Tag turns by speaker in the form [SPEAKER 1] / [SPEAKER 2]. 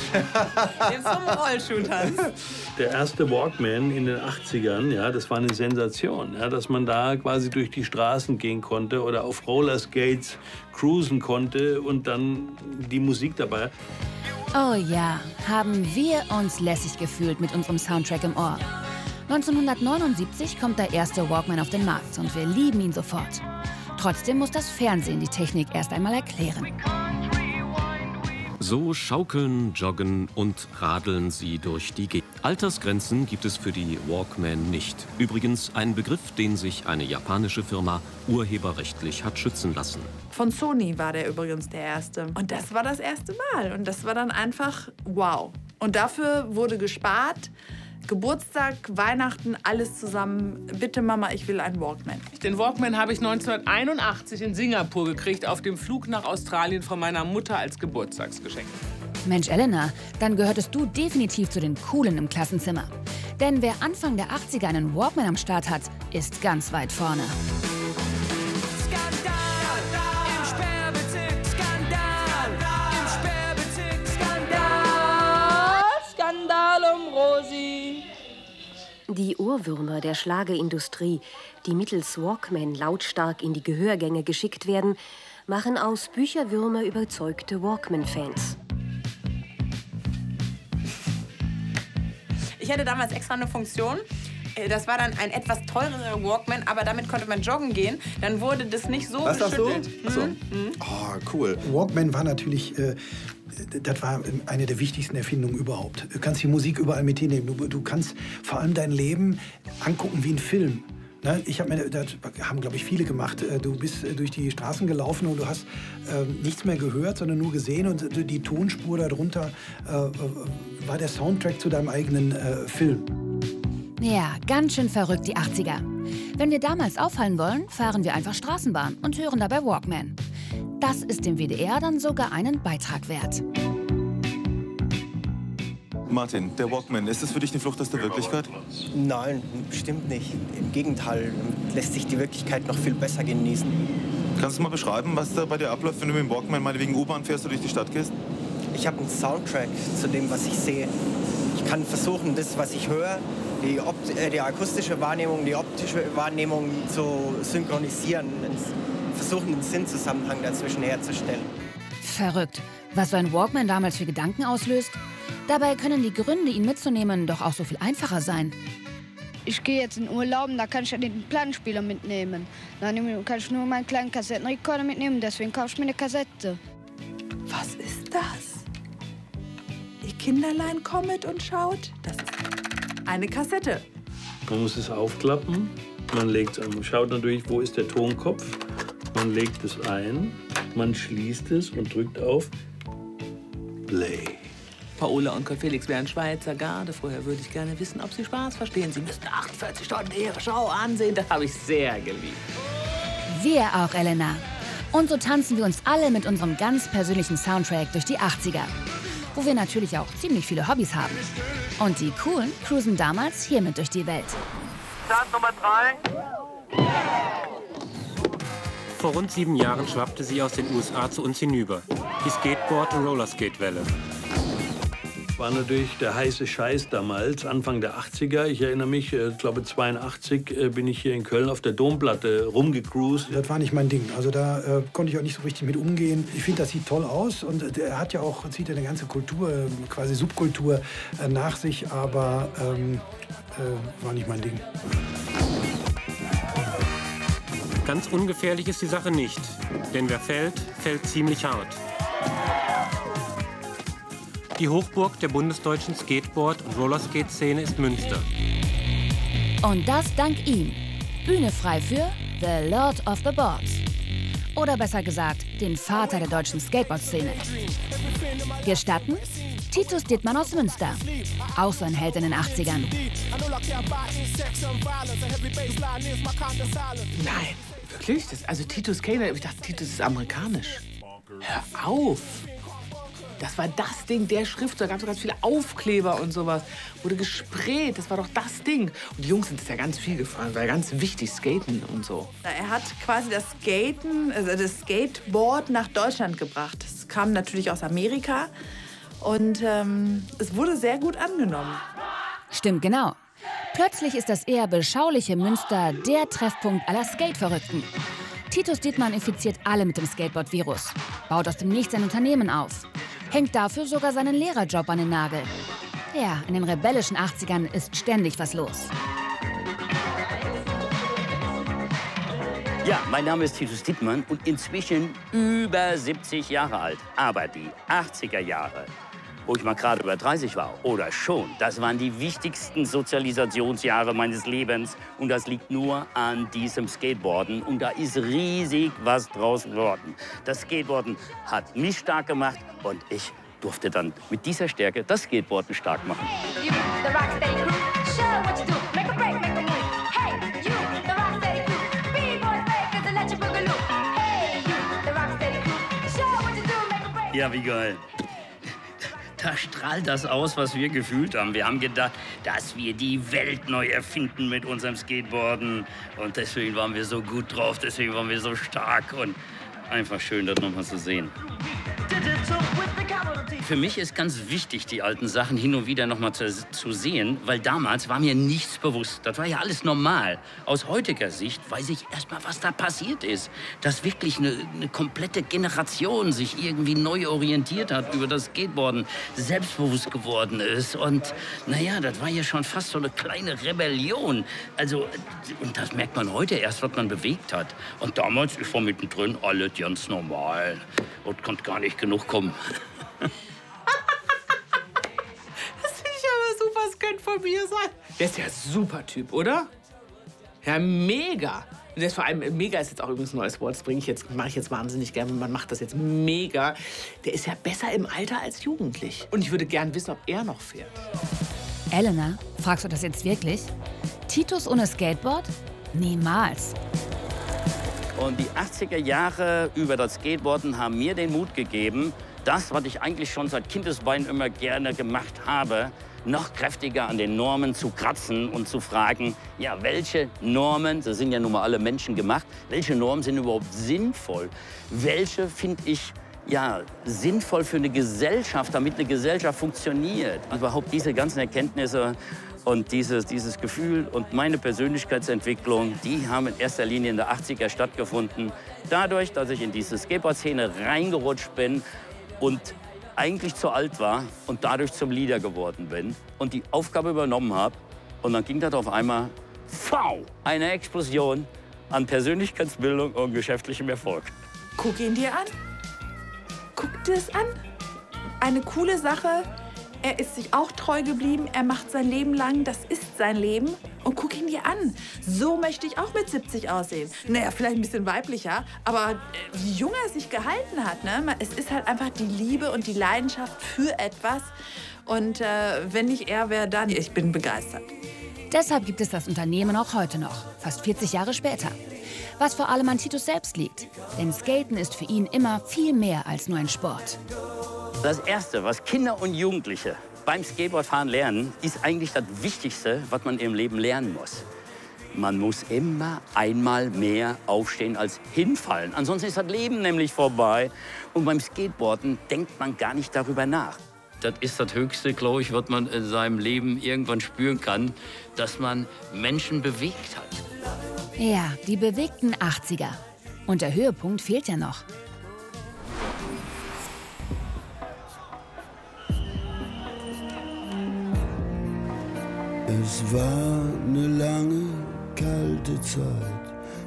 [SPEAKER 1] Jetzt vom Rollschuh tanzt.
[SPEAKER 2] Der erste Walkman in den 80ern, ja, das war eine Sensation, ja, dass man da quasi durch die Straßen gehen konnte oder auf Rollerskates cruisen konnte und dann die Musik dabei.
[SPEAKER 3] Oh ja, haben wir uns lässig gefühlt mit unserem Soundtrack im Ohr. 1979 kommt der erste Walkman auf den Markt und wir lieben ihn sofort. Trotzdem muss das Fernsehen die Technik erst einmal erklären.
[SPEAKER 4] So schaukeln, joggen und radeln sie durch die Gegend. Altersgrenzen gibt es für die Walkman nicht. Übrigens ein Begriff, den sich eine japanische Firma urheberrechtlich hat schützen lassen.
[SPEAKER 1] Von Sony war der übrigens der erste. Und das war das erste Mal. Und das war dann einfach wow. Und dafür wurde gespart. Geburtstag, Weihnachten, alles zusammen. Bitte, Mama, ich will einen Walkman.
[SPEAKER 5] Den Walkman habe ich 1981 in Singapur gekriegt, auf dem Flug nach Australien von meiner Mutter als Geburtstagsgeschenk.
[SPEAKER 3] Mensch, Elena, dann gehörtest du definitiv zu den Coolen im Klassenzimmer. Denn wer Anfang der 80er einen Walkman am Start hat, ist ganz weit vorne.
[SPEAKER 1] Skandal um Rosi.
[SPEAKER 6] Die Ohrwürmer der Schlagerindustrie, die mittels Walkman lautstark in die Gehörgänge geschickt werden, machen aus Bücherwürmer überzeugte Walkman-Fans.
[SPEAKER 1] Ich hatte damals extra eine Funktion. Das war dann ein etwas teurerer Walkman, aber damit konnte man joggen gehen. Dann wurde das nicht so geschüttelt.
[SPEAKER 7] Ach so? Oh, cool.
[SPEAKER 8] Walkman war natürlich, das war eine der wichtigsten Erfindungen überhaupt. Du kannst die Musik überall mit hinnehmen. Du kannst vor allem dein Leben angucken wie ein Film. Ne? Das haben, glaube ich, viele gemacht. Du bist durch die Straßen gelaufen und du hast nichts mehr gehört, sondern nur gesehen. Und die Tonspur darunter war der Soundtrack zu deinem eigenen Film.
[SPEAKER 3] Ja, ganz schön verrückt, die 80er. Wenn wir damals auffallen wollen, fahren wir einfach Straßenbahn und hören dabei Walkman. Das ist dem WDR dann sogar einen Beitrag wert.
[SPEAKER 7] Martin, der Walkman, ist das für dich eine Flucht aus der Wirklichkeit?
[SPEAKER 9] Nein, bestimmt nicht. Im Gegenteil, lässt sich die Wirklichkeit noch viel besser genießen.
[SPEAKER 7] Kannst du mal beschreiben, was da bei dir abläuft, wenn du mit dem Walkman meinetwegen U-Bahn fährst oder durch die Stadt gehst?
[SPEAKER 9] Ich habe einen Soundtrack zu dem, was ich sehe. Ich kann versuchen, das, was ich höre, die akustische Wahrnehmung, die optische Wahrnehmung zu synchronisieren, versuchen, einen Sinnzusammenhang dazwischen herzustellen.
[SPEAKER 3] Verrückt, was so ein Walkman damals für Gedanken auslöst. Dabei können die Gründe, ihn mitzunehmen, doch auch so viel einfacher sein.
[SPEAKER 10] Ich gehe jetzt in Urlaub, da kann ich ja den Plattenspieler mitnehmen. Dann kann ich nur meinen kleinen Kassettenrekorder mitnehmen, deswegen kaufe ich mir eine Kassette.
[SPEAKER 1] Was ist das? Ihr Kinderlein kommt und schaut. Das ist eine Kassette.
[SPEAKER 2] Man muss es aufklappen, man schaut natürlich, wo ist der Tonkopf. Man legt es ein, man schließt es und drückt auf Play.
[SPEAKER 5] Paola und Felix wären Schweizer Garde. Vorher würde ich gerne wissen, ob Sie Spaß verstehen. Sie müssten 48 Stunden Ihre Show ansehen. Das habe ich sehr geliebt.
[SPEAKER 3] Wir auch, Elena. Und so tanzen wir uns alle mit unserem ganz persönlichen Soundtrack durch die 80er. Wo wir natürlich auch ziemlich viele Hobbys haben. Und die Coolen cruisen damals hiermit durch die Welt.
[SPEAKER 11] Start Nummer 3.
[SPEAKER 12] Vor rund 7 Jahren schwappte sie aus den USA zu uns hinüber. Die Skateboard- und Rollerskate-Welle.
[SPEAKER 2] War natürlich der heiße Scheiß damals, Anfang der 80er. Ich erinnere mich, ich glaube 82 bin ich hier in Köln auf der Domplatte rumgecruised.
[SPEAKER 8] Das war nicht mein Ding. Also da konnte ich auch nicht so richtig mit umgehen. Ich finde, das sieht toll aus und er hat ja auch, zieht ja eine ganze Kultur, quasi Subkultur nach sich, aber war nicht mein Ding.
[SPEAKER 12] Ganz ungefährlich ist die Sache nicht, denn wer fällt, fällt ziemlich hart. Die Hochburg der bundesdeutschen Skateboard- und Rollerskate-Szene ist Münster.
[SPEAKER 3] Und das dank ihm. Bühne frei für The Lord of the Boards. Oder besser gesagt, den Vater der deutschen Skateboard-Szene. Gestatten? Titus Dittmann aus Münster. Auch so ein Held in den 80ern.
[SPEAKER 5] Nein, wirklich? Also Titus Kane, ich dachte, Titus ist amerikanisch. Hör auf! Das war das Ding, der Schrift, da gab es ganz viele Aufkleber und sowas. Wurde gesprayt, das war doch das Ding. Und die Jungs sind das ja ganz viel gefahren, war ja ganz wichtig, Skaten und so.
[SPEAKER 1] Er hat quasi das Skaten, also das Skateboard nach Deutschland gebracht. Das kam natürlich aus Amerika. Und es wurde sehr gut angenommen.
[SPEAKER 3] Stimmt genau. Plötzlich ist das eher beschauliche Münster der Treffpunkt aller Skate-Verrückten. Titus Dittmann infiziert alle mit dem Skateboard-Virus, baut aus dem Nichts ein Unternehmen auf, hängt dafür sogar seinen Lehrerjob an den Nagel. Ja, in den rebellischen 80ern ist ständig was los.
[SPEAKER 13] Ja, mein Name ist Titus Dittmann und inzwischen über 70 Jahre alt. Aber die 80er Jahre, wo ich mal gerade über 30 war oder schon, das waren die wichtigsten Sozialisationsjahre meines Lebens. Und das liegt nur an diesem Skateboarden. Und da ist riesig was draus geworden. Das Skateboarden hat mich stark gemacht und ich durfte dann mit dieser Stärke das Skateboarden stark machen. Ja, wie geil. Da strahlt das aus, was wir gefühlt haben. Wir haben gedacht, dass wir die Welt neu erfinden mit unserem Skateboarden. Und deswegen waren wir so gut drauf, deswegen waren wir so stark. Und einfach schön, das nochmal zu sehen. Für mich ist ganz wichtig, die alten Sachen hin und wieder noch mal zu sehen, weil damals war mir nichts bewusst. Das war ja alles normal. Aus heutiger Sicht weiß ich erst mal, was da passiert ist. Dass wirklich eine komplette Generation sich irgendwie neu orientiert hat über das Skateboarden, selbstbewusst geworden ist. Und naja, das war ja schon fast so eine kleine Rebellion. Also, und das merkt man heute erst, was man bewegt hat. Und damals, ich war mittendrin, alles ganz normal. Und konnte gar nicht genug kommen.
[SPEAKER 5] Das könnte von mir sein. Der ist ja super Typ, oder? Ja, mega. Und der ist vor allem, mega ist jetzt auch übrigens ein neues Wort, das mache ich jetzt wahnsinnig gerne. Man macht das jetzt mega. Der ist ja besser im Alter als jugendlich. Und ich würde gern wissen, ob er noch fährt.
[SPEAKER 3] Elena, fragst du das jetzt wirklich? Titus ohne Skateboard? Niemals.
[SPEAKER 13] Und die 80er Jahre über das Skateboarden haben mir den Mut gegeben, das, was ich eigentlich schon seit Kindesbeinen immer gerne gemacht habe, noch kräftiger an den Normen zu kratzen und zu fragen, ja, welche Normen, das sind ja nun mal alle Menschen gemacht, welche Normen sind überhaupt sinnvoll? Welche finde ich ja, sinnvoll für eine Gesellschaft, damit eine Gesellschaft funktioniert? Überhaupt diese ganzen Erkenntnisse und dieses Gefühl und meine Persönlichkeitsentwicklung, die haben in erster Linie in der 80er stattgefunden. Dadurch, dass ich in diese Skateboard-Szene reingerutscht bin und eigentlich zu alt war und dadurch zum Leader geworden bin und die Aufgabe übernommen habe. Und dann ging das auf einmal, eine Explosion an Persönlichkeitsbildung und geschäftlichem Erfolg.
[SPEAKER 1] Guck ihn dir an. Guck dir es an. Eine coole Sache. Er ist sich auch treu geblieben. Er macht sein Leben lang. Das ist sein Leben. Und guck ihn dir an. So möchte ich auch mit 70 aussehen. Naja, vielleicht ein bisschen weiblicher. Aber wie jung er sich gehalten hat. Ne? Es ist halt einfach die Liebe und die Leidenschaft für etwas. Und wenn nicht er, wer dann? Ich bin begeistert.
[SPEAKER 3] Deshalb gibt es das Unternehmen auch heute noch, fast 40 Jahre später. Was vor allem an Titus selbst liegt. Denn Skaten ist für ihn immer viel mehr als nur ein Sport.
[SPEAKER 13] Das Erste, was Kinder und Jugendliche beim Skateboardfahren lernen, ist eigentlich das Wichtigste, was man im Leben lernen muss. Man muss immer einmal mehr aufstehen als hinfallen. Ansonsten ist das Leben nämlich vorbei. Und beim Skateboarden denkt man gar nicht darüber nach. Das ist das Höchste, glaube ich, was man in seinem Leben irgendwann spüren kann, dass man Menschen bewegt hat.
[SPEAKER 3] Ja, die bewegten 80er. Und der Höhepunkt fehlt ja noch.
[SPEAKER 14] Es war eine lange, kalte Zeit.